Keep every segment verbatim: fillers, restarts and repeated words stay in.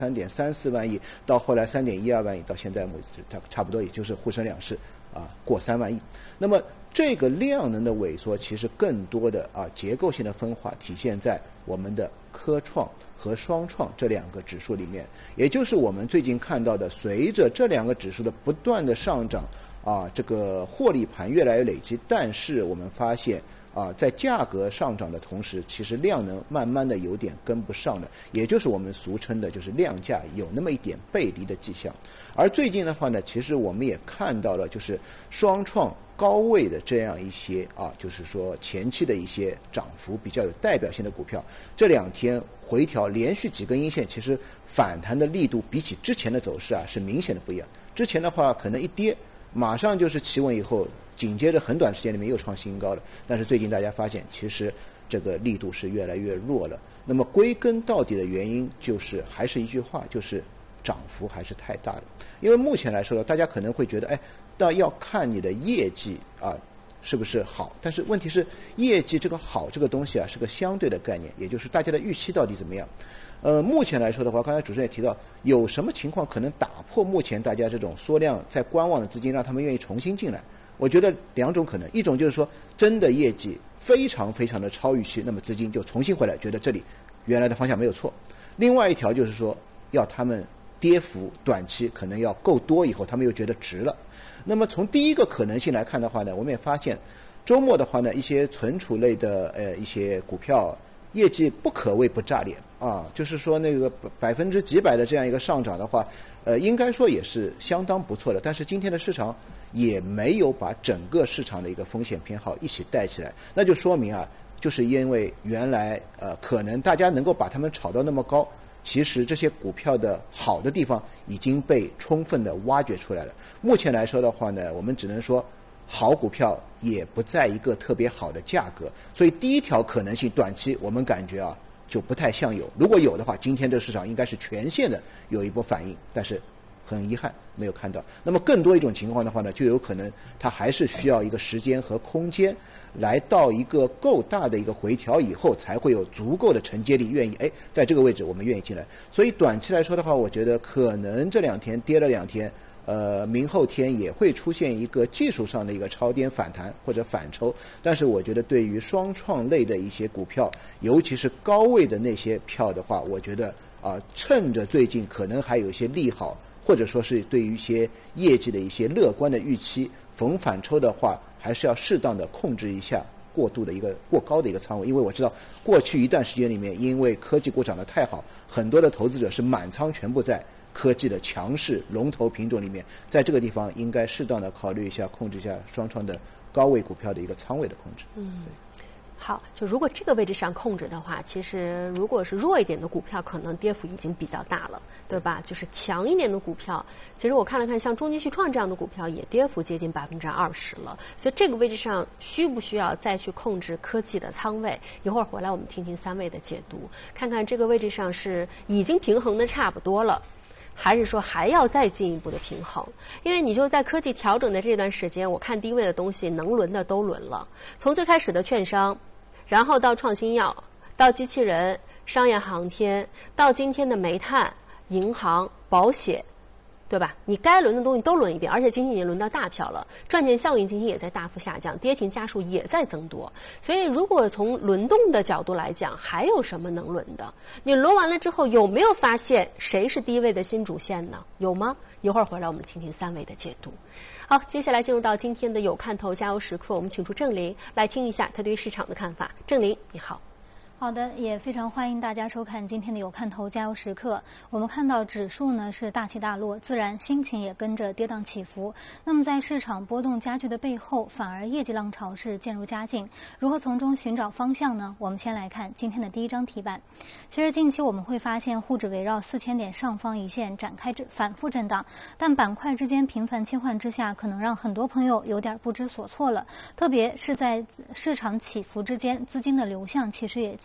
三点三四万亿，到后来三点一二万亿，到现在它差不多也就是沪深两市啊过三万亿。那么这个量能的萎缩，其实更多的啊结构性的分化体现在我们的科创和双创这两个指数里面，也就是我们最近看到的，随着这两个指数的不断的上涨，啊，这个获利盘越来越累积，但是我们发现。啊，在价格上涨的同时，其实量能慢慢的有点跟不上了，也就是我们俗称的就是量价有那么一点背离的迹象。而最近的话呢，其实我们也看到了，就是双创高位的这样一些啊，就是说前期的一些涨幅比较有代表性的股票，这两天回调连续几根阴线，其实反弹的力度比起之前的走势啊是明显的不一样。之前的话可能一跌，马上就是企稳以后。紧接着很短时间里面又创新高了，但是最近大家发现，其实这个力度是越来越弱了。那么归根到底的原因，就是还是一句话，就是涨幅还是太大了。因为目前来说呢，大家可能会觉得，哎，那要看你的业绩啊是不是好，但是问题是，业绩这个好这个东西啊是个相对的概念，也就是大家的预期到底怎么样。呃，目前来说的话，刚才主持人也提到，有什么情况可能打破目前大家这种缩量在观望的资金，让他们愿意重新进来？我觉得两种可能，一种就是说真的业绩非常非常的超预期，那么资金就重新回来，觉得这里原来的方向没有错。另外一条就是说，要他们跌幅短期可能要够多以后，他们又觉得值了。那么从第一个可能性来看的话呢，我们也发现周末的话呢，一些存储类的呃一些股票业绩不可谓不炸脸啊，就是说那个百分之几百的这样一个上涨的话，呃，应该说也是相当不错的。但是今天的市场也没有把整个市场的一个风险偏好一起带起来，那就说明啊，就是因为原来呃可能大家能够把它们炒到那么高，其实这些股票的好的地方已经被充分的挖掘出来了。目前来说的话呢，我们只能说好股票也不在一个特别好的价格，所以第一条可能性短期我们感觉啊就不太像有，如果有的话，今天这个市场应该是全线的有一波反应，但是很遗憾没有看到。那么更多一种情况的话呢，就有可能它还是需要一个时间和空间，来到一个够大的一个回调以后，才会有足够的承接力，愿意哎在这个位置我们愿意进来。所以短期来说的话，我觉得可能这两天跌了两天。呃，明后天也会出现一个技术上的一个超跌反弹或者反抽，但是我觉得对于双创类的一些股票，尤其是高位的那些票的话，我觉得啊、呃，趁着最近可能还有一些利好，或者说是对于一些业绩的一些乐观的预期，逢反抽的话，还是要适当的控制一下过度的一个过高的一个仓位，因为我知道过去一段时间里面，因为科技股涨得太好，很多的投资者是满仓全部在科技的强势龙头品种里面，在这个地方应该适当的考虑一下，控制一下双创的高位股票的一个仓位的控制。 嗯，好，就如果这个位置上控制的话，其实如果是弱一点的股票，可能跌幅已经比较大了，对吧？就是强一点的股票，其实我看了看，像中金旭创这样的股票也跌幅接近百分之二十了，所以这个位置上需不需要再去控制科技的仓位？一会儿回来我们听听三位的解读，看看这个位置上是已经平衡的差不多了，还是说还要再进一步的平衡？因为你就在科技调整的这段时间，我看低位的东西能轮的都轮了，从最开始的券商，然后到创新药，到机器人、商业航天，到今天的煤炭、银行、保险，对吧？你该轮的东西都轮一遍，而且今天已经轮到大票了，赚钱效应今天也在大幅下降，跌停家数也在增多。所以如果从轮动的角度来讲，还有什么能轮的？你轮完了之后，有没有发现谁是低位的新主线呢？有吗？一会儿回来我们听听三位的解读。好，接下来进入到今天的有看头加油时刻，我们请出郑林来听一下他对于市场的看法。郑林，你好。 好的，也非常欢迎大家收看今天的有看头加油时刻。我们看到指数呢是大起大落，自然心情也跟着跌宕起伏。那么在市场波动加剧的背后，反而业绩浪潮是渐入佳境。如何从中寻找方向呢？我们先来看今天的第一张题板。其实近期我们会发现沪指围绕四千点上方一线展开反复震荡，但板块之间频繁切换之下，可能让很多朋友有点不知所措了。特别是在市场起伏之间，资金的流向其实也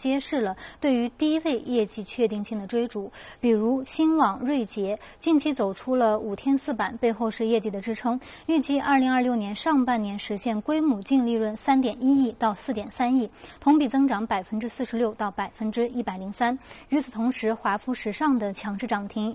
揭示了对于低位业绩确定性的追逐。比如新网、瑞捷近期走出了五天四板，背后是业绩的支撑，预计二零二六年上半年实现归母净利润三点一亿到四点三亿，同比增长百分之四十六到百分之一百零三。与此同时，华夫时尚的强势涨停